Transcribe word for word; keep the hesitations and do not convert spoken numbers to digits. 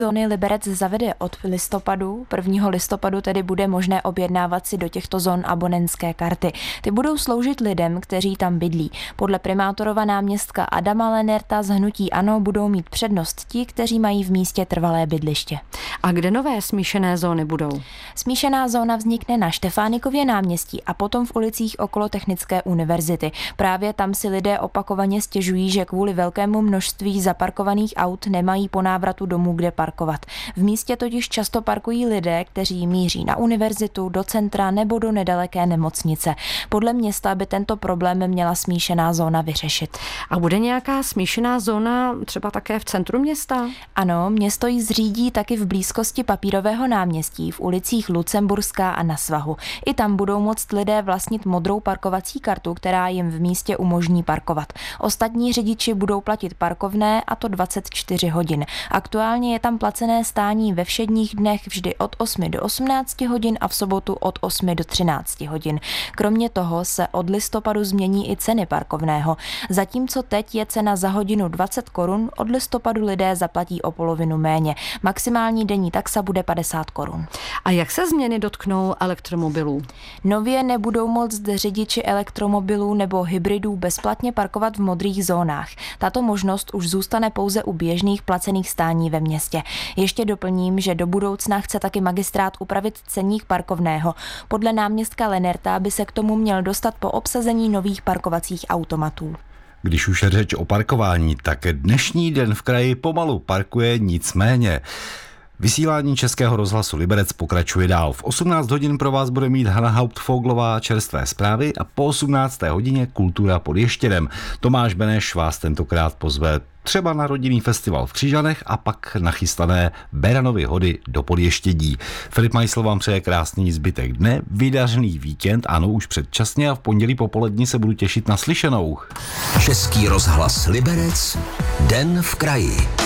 Zóny Liberec zavede od listopadu. prvního listopadu tedy bude možné objednávat si do těchto zón abonentské karty. Ty budou sloužit lidem, kteří tam bydlí. Podle primátorova náměstka Adama Lenerta z hnutí ANO budou mít přednost ti, kteří mají v místě trvalé bydliště. A kde nové smíšené zóny budou? Smíšená zóna vznikne na Štefánikově náměstí a potom v ulicích okolo Technické univerzity. Právě tam si lidé opakovaně stěžují, že kvůli velkému množství zaparkovaných aut nemají po návratu domů kde parkovat. V místě totiž často parkují lidé, kteří míří na univerzitu, do centra nebo do nedaleké nemocnice. Podle města by tento problém měla smíšená zóna vyřešit. A bude nějaká smíšená zóna třeba také v centru města? Ano, město ji zřídí taky v blízkosti Papírového náměstí v ulicích Lucemburská a Na Svahu. I tam budou moct lidé vlastnit modrou parkovací kartu, která jim v místě umožní parkovat. Ostatní řidiči budou platit parkovné, a to dvacet čtyři hodin. Aktuálně je tam placené stání ve všedních dnech vždy od osmi do osmnácti hodin a v sobotu od osmi do třinácti hodin. Kromě toho se od listopadu změní i ceny parkovného. Zatímco teď je cena za hodinu dvacet korun, od listopadu lidé zaplatí o polovinu méně. Maximální denní taxa bude padesát korun. A jak se změny dotknou elektromobilů? Nově nebudou moct řidiči elektromobilů nebo hybridů bezplatně parkovat v modrých zónách. Tato možnost už zůstane pouze u běžných placených stání ve městě. Ještě doplním, že do budoucna chce taky magistrát upravit ceník parkovného. Podle náměstka Lenerta by se k tomu měl dostat po obsazení nových parkovacích automatů. Když už je řeč o parkování, tak dnešní den v kraji pomalu parkuje nicméně. Vysílání Českého rozhlasu Liberec pokračuje dál. V osmnáct hodin pro vás bude mít Hana Hauptfoglová čerstvé zprávy a po osmnácté hodině Kultura pod Ještědem. Tomáš Beneš vás tentokrát pozve třeba na rodinný festival v Křižanech a pak nachystané Beranovy hody do Podještědí. Filip Majsl vám přeje krásný zbytek dne, vydařený víkend, ano, už předčasně, a v pondělí popolední se budu těšit na slyšenou. Český rozhlas Liberec, den v kraji.